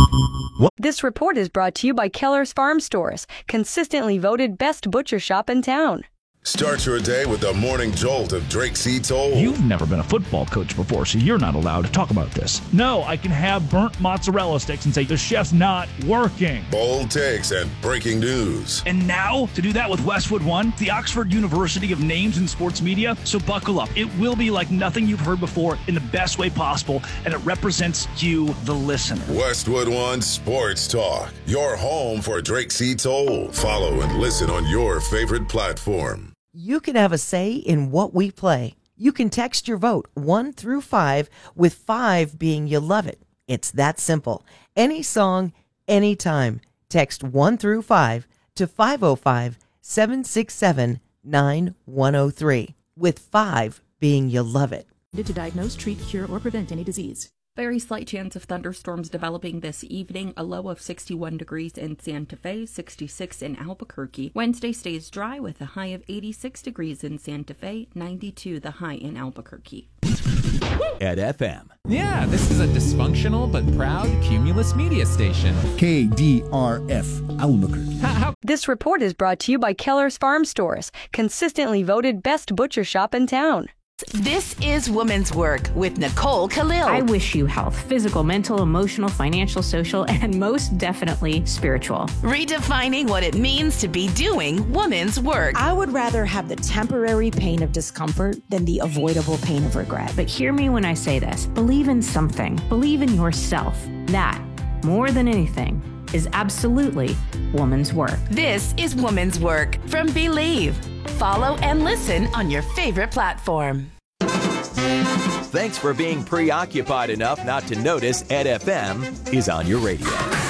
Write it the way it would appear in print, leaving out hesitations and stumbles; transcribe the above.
This report is brought to you by Keller's Farm Stores, consistently voted best butcher shop in town. Start your day with the morning jolt of Drake C. Toll. You've never been a football coach before, so you're not allowed to talk about this. No, I can have burnt mozzarella sticks and say the chef's not working. Bold takes and breaking news. And now, to do that with Westwood One, the Oxford University of names in sports media. So buckle up. It will be like nothing you've heard before in the best way possible, and it represents you, the listener. Westwood One Sports Talk, your home for Drake C. Toll. Follow and listen on your favorite platform. You can have a say in what we play. You can text your vote 1 through 5, with 5 being you love it. It's that simple. Any song, anytime. Text 1 through 5 to 505-767-9103, with 5 being you love it. To diagnose, treat, cure, or prevent any disease. Very slight chance of thunderstorms developing this evening. A low of 61 degrees in Santa Fe, 66 in Albuquerque. Wednesday stays dry with a high of 86 degrees in Santa Fe, 92 the high in Albuquerque. At FM. Yeah, this is a dysfunctional but proud Cumulus media station. KDRF Albuquerque. This report is brought to you by Keller's Farm Stores, consistently voted best butcher shop in town. This is Woman's Work with Nicole Khalil. I wish you health, physical, mental, emotional, financial, social, and most definitely spiritual. Redefining what it means to be doing woman's work. I would rather have the temporary pain of discomfort than the avoidable pain of regret. But hear me when I say this. Believe in something. Believe in yourself. That, more than anything, is absolutely woman's work. This is Woman's Work from Believe. Follow and listen on your favorite platform. Thanks for being preoccupied enough not to notice Ed FM is on your radio.